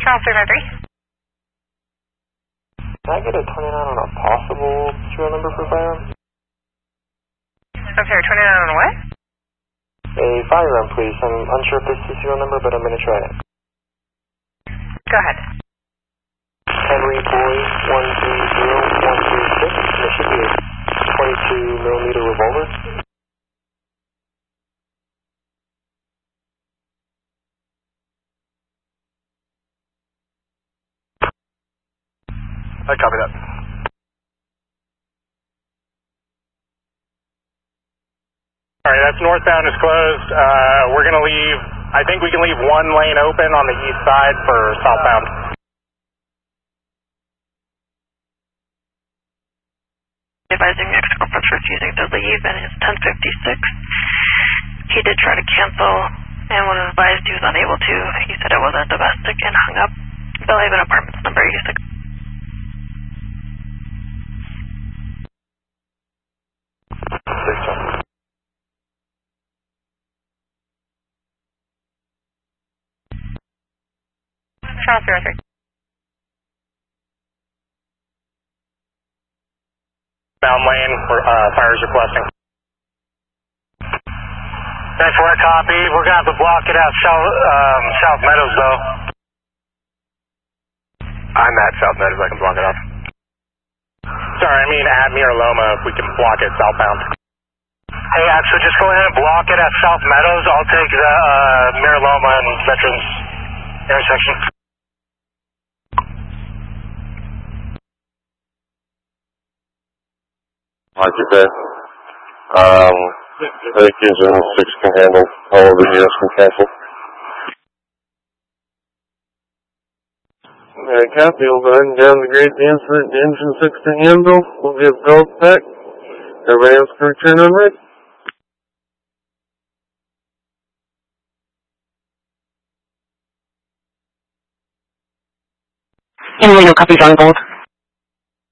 Charles 353. Can I get a 29 on a possible serial number for firearm? I'm sorry, 29 on a what? A firearm, please. I'm unsure if this is the serial number, but I'm going to try it. Go ahead. Henry Boy 130136. There should be a 22mm revolver. I copy that. Alright, that's northbound is closed. We're going to leave, I think we can leave one lane open on the east side for southbound. Advising the ex-corporate refusing to leave, and it's 10:56. He did try to cancel, and when advised he was unable to, he said it wasn't domestic and hung up. Bellhaven Apartments number 86. Charles 03. Bound lane, fires requesting. 10-4 copy. We're going to have to block it at South Meadows, though. I'm at South Meadows. I can block it off. Sorry, I mean at Mira Loma if we can block it southbound. Hey, so just go ahead and block it at South Meadows. I'll take the Mira Loma and Veterans intersection. Roger that. I think engine 6 can handle, however units can cancel. Alright, copy. We'll go ahead and down the grade the incident to engine 6 to handle. We'll get belts back. Everybody else can return on red. Radio copy, John Gold.